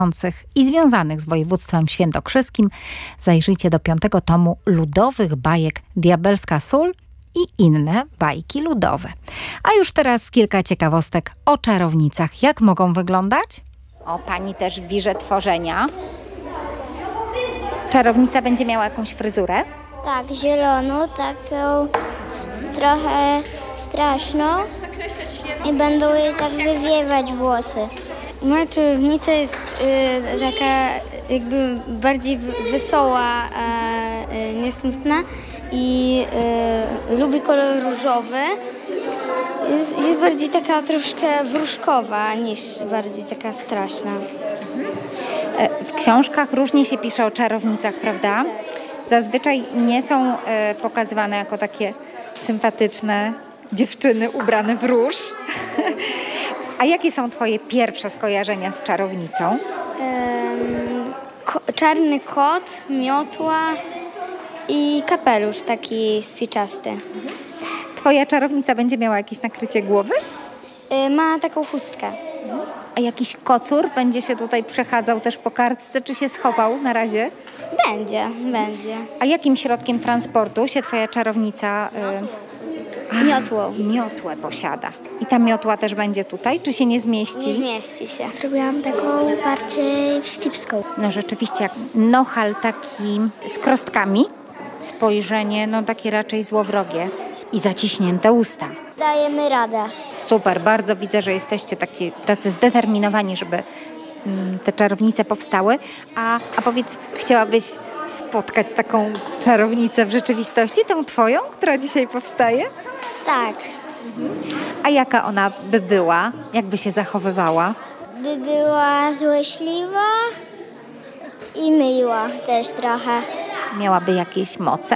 i związanych z województwem świętokrzyskim. Zajrzyjcie do 5. tomu ludowych bajek Diabelska Sól i inne bajki ludowe. A już teraz kilka ciekawostek o czarownicach. Jak mogą wyglądać? O, pani też w wirze tworzenia. Czarownica będzie miała jakąś fryzurę? Tak, zieloną, taką trochę straszną i będą jej tak wywiewać włosy. Moja czarownica jest taka jakby bardziej wesoła, a nie smutna i lubi kolor różowy. Jest bardziej taka troszkę wróżkowa niż bardziej taka straszna. W książkach różnie się pisze o czarownicach, prawda? Zazwyczaj nie są pokazywane jako takie sympatyczne dziewczyny ubrane w róż. A jakie są twoje pierwsze skojarzenia z czarownicą? Czarny kot, miotła i kapelusz taki spiczasty. Twoja czarownica będzie miała jakieś nakrycie głowy? Ma taką chustkę. A jakiś kocur będzie się tutaj przechadzał też po kartce, czy się schował na razie? Będzie. A jakim środkiem transportu się twoja czarownica... Miotłą. Miotłę posiada. I ta miotła też będzie tutaj, czy się nie zmieści? Nie zmieści się. Zrobiłam taką bardziej wścibską. No rzeczywiście, jak nohal taki z krostkami, spojrzenie no takie raczej złowrogie i zaciśnięte usta. Dajemy radę. Super, bardzo widzę, że jesteście tacy zdeterminowani, żeby te czarownice powstały. A powiedz, chciałabyś spotkać taką czarownicę w rzeczywistości, tą twoją, która dzisiaj powstaje? Tak, A jaka ona by była? Jak by się zachowywała? by była złośliwa i miła też trochę. Miałaby jakieś moce?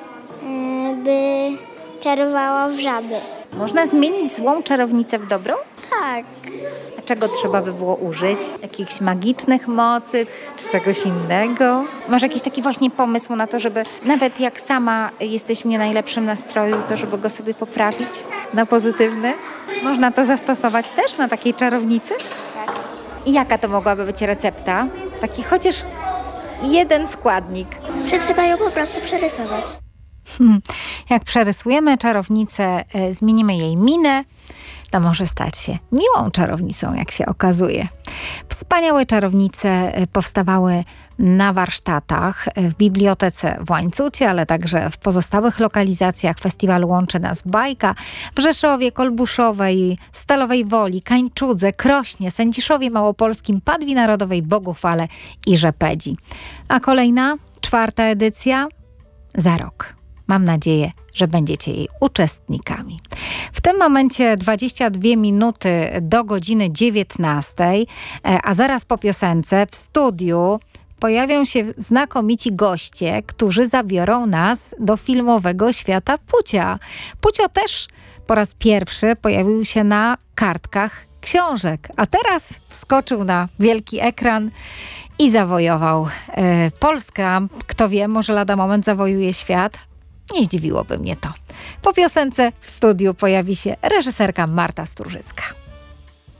By czarowała w żaby. Można zmienić złą czarownicę w dobrą? Tak. A czego trzeba by było użyć? Jakichś magicznych mocy, czy czegoś innego? Masz jakiś taki właśnie pomysł na to, żeby nawet jak sama jesteś w nie najlepszym nastroju, to żeby go sobie poprawić na pozytywny? Można to zastosować też na takiej czarownicy? Tak. I jaka to mogłaby być recepta? Taki chociaż jeden składnik. Że trzeba ją po prostu przerysować. Jak przerysujemy czarownicę, zmienimy jej minę, to może stać się miłą czarownicą, jak się okazuje. Wspaniałe czarownice powstawały na warsztatach w bibliotece w Łańcucie, ale także w pozostałych lokalizacjach festiwalu Łączy Nas Bajka, w Rzeszowie, Kolbuszowej, Stalowej Woli, Kańczudze, Krośnie, Sędziszowie Małopolskim, Padwi Narodowej, Boguchwale i Rzepedzi. A kolejna, 4. edycja za rok. Mam nadzieję, że będziecie jej uczestnikami. W tym momencie 22 minuty do godziny 19, a zaraz po piosence w studiu pojawią się znakomici goście, którzy zabiorą nas do filmowego świata Pucia. Pucio też po raz pierwszy pojawił się na kartkach książek, a teraz wskoczył na wielki ekran i zawojował Polskę. Kto wie, może lada moment zawojuje świat. Nie zdziwiłoby mnie to. Po piosence w studiu pojawi się reżyserka Marta Stróżycka.